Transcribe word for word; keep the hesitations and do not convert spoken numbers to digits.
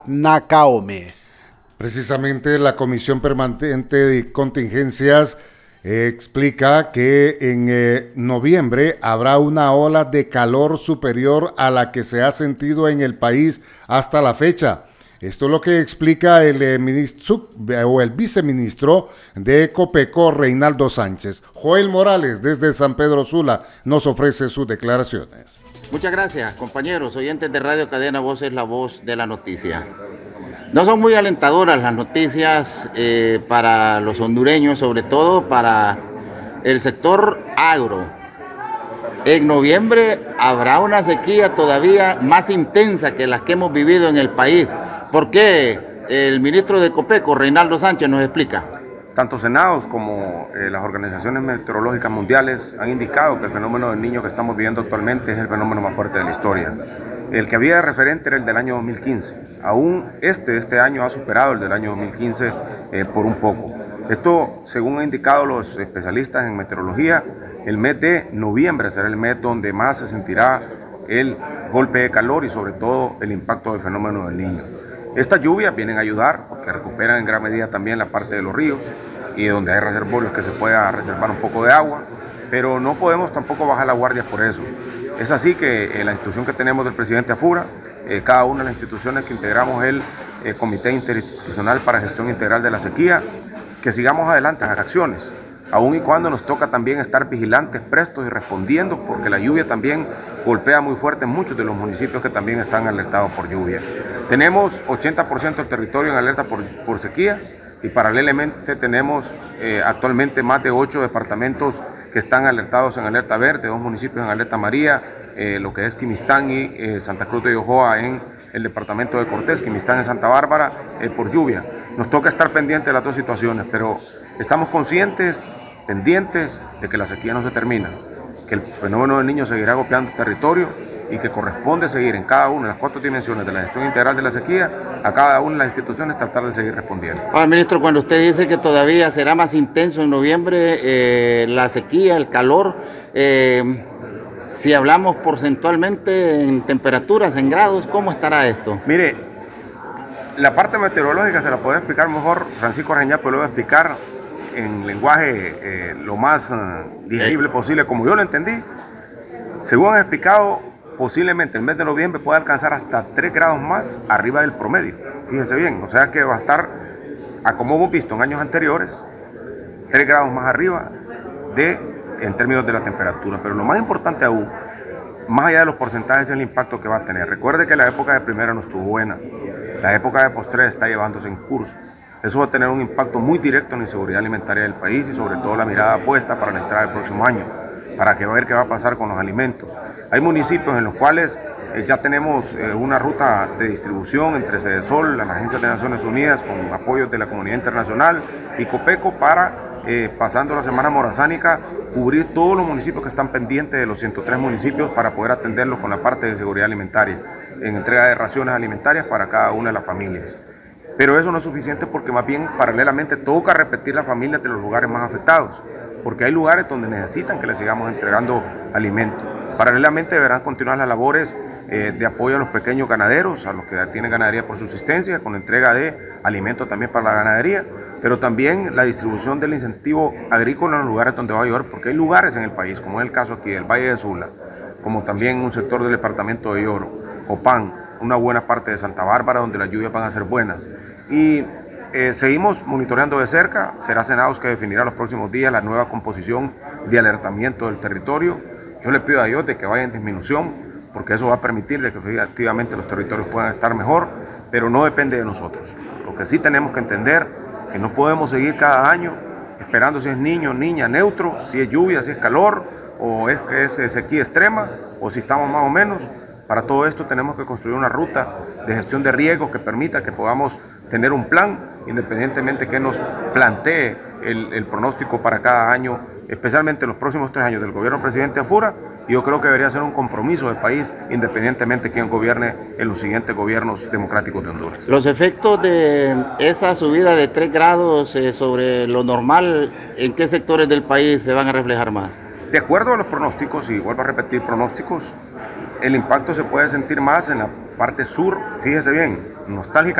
Nacaome. Precisamente la Comisión Permanente de Contingencias eh, explica que en eh, noviembre habrá una ola de calor superior a la que se ha sentido en el país hasta la fecha. Esto es lo que explica el, eh, ministro, o el viceministro de Copeco, Reinaldo Sánchez. Joel Morales, desde San Pedro Sula, nos ofrece sus declaraciones. Muchas gracias, compañeros, oyentes de Radio Cadena Voz es la voz de la noticia. No son muy alentadoras las noticias eh, para los hondureños, sobre todo para el sector agro. En noviembre habrá una sequía todavía más intensa que las que hemos vivido en el país. ¿Por qué? El ministro de Copeco, Reinaldo Sánchez, nos explica. Tanto Senados como eh, las organizaciones meteorológicas mundiales han indicado que el fenómeno del Niño que estamos viviendo actualmente es el fenómeno más fuerte de la historia. El que había de referente era el del año dos mil quince. Aún este, este año ha superado el del año dos mil quince eh, por un poco. Esto, según han indicado los especialistas en meteorología, el mes de noviembre será el mes donde más se sentirá el golpe de calor y sobre todo el impacto del fenómeno del Niño. Estas lluvias vienen a ayudar porque recuperan en gran medida también la parte de los ríos y donde hay reservorios que se pueda reservar un poco de agua, pero no podemos tampoco bajar la guardia por eso. Es así que eh, la instrucción que tenemos del presidente Afura, eh, cada una de las instituciones que integramos el eh, Comité Interinstitucional para Gestión Integral de la Sequía, que sigamos adelante a acciones, aun y cuando nos toca también estar vigilantes, prestos y respondiendo, porque la lluvia también golpea muy fuerte en muchos de los municipios que también están alertados por lluvia. Tenemos ochenta por ciento del territorio en alerta por, por sequía y paralelamente tenemos eh, actualmente más de ocho departamentos que están alertados en alerta verde, dos municipios en alerta amarilla, eh, lo que es Quimistán y eh, Santa Cruz de Yojoa en el departamento de Cortés, Quimistán en Santa Bárbara, eh, por lluvia. Nos toca estar pendientes de las dos situaciones, pero estamos conscientes, pendientes de que la sequía no se termina, que el fenómeno del Niño seguirá golpeando el territorio y que corresponde seguir en cada una de las cuatro dimensiones de la gestión integral de la sequía, a cada una de las instituciones tratar de seguir respondiendo. Ahora, ministro, cuando usted dice que todavía será más intenso en noviembre eh, la sequía, el calor, eh, si hablamos porcentualmente en temperaturas, en grados, ¿cómo estará esto? Mire, la parte meteorológica se la podrá explicar mejor Francisco Reñá, pero lo voy a explicar en lenguaje eh, lo más uh, digerible posible, como yo lo entendí. Según han explicado, posiblemente el mes de noviembre pueda alcanzar hasta tres grados más arriba del promedio. Fíjese bien, o sea que va a estar, a como hemos visto en años anteriores, tres grados más arriba de, en términos de la temperatura. Pero lo más importante aún, más allá de los porcentajes, es el impacto que va a tener. Recuerde que la época de primavera no estuvo buena, la época de postre está llevándose en curso. Eso va a tener un impacto muy directo en la inseguridad alimentaria del país y sobre todo la mirada puesta para la entrada del próximo año, para que ver qué va a pasar con los alimentos. Hay municipios en los cuales eh, ya tenemos eh, una ruta de distribución entre Sedesol, las agencias de Naciones Unidas, con apoyos de la comunidad internacional y Copeco para, eh, pasando la semana morazánica, cubrir todos los municipios que están pendientes de los ciento tres municipios para poder atenderlos con la parte de seguridad alimentaria, en entrega de raciones alimentarias para cada una de las familias. Pero eso no es suficiente porque más bien paralelamente toca repetir las familias de los lugares más afectados, porque hay lugares donde necesitan que les sigamos entregando alimentos. Paralelamente deberán continuar las labores eh, de apoyo a los pequeños ganaderos, a los que tienen ganadería por subsistencia, con entrega de alimentos también para la ganadería, pero también la distribución del incentivo agrícola en los lugares donde va a llover, porque hay lugares en el país, como es el caso aquí del Valle de Sula, como también un sector del departamento de Lloro, Copán, una buena parte de Santa Bárbara, donde las lluvias van a ser buenas. Y eh, seguimos monitoreando de cerca, será Senados que definirá los próximos días la nueva composición de alertamiento del territorio. Yo le pido a Dios de que vaya en disminución, porque eso va a permitir de que efectivamente los territorios puedan estar mejor, pero no depende de nosotros. Lo que sí tenemos que entender es que no podemos seguir cada año esperando si es niño, niña, neutro, si es lluvia, si es calor, o es que es sequía extrema, o si estamos más o menos. Para todo esto tenemos que construir una ruta de gestión de riesgos que permita que podamos tener un plan, independientemente que nos plantee el, el pronóstico para cada año, especialmente los próximos tres años del gobierno del presidente Afura. Y yo creo que debería ser un compromiso del país, independientemente de quién gobierne en los siguientes gobiernos democráticos de Honduras. Los efectos de esa subida de tres grados eh, sobre lo normal, ¿en qué sectores del país se van a reflejar más? De acuerdo a los pronósticos, y vuelvo a repetir pronósticos, el impacto se puede sentir más en la parte sur. Fíjese bien, nostálgica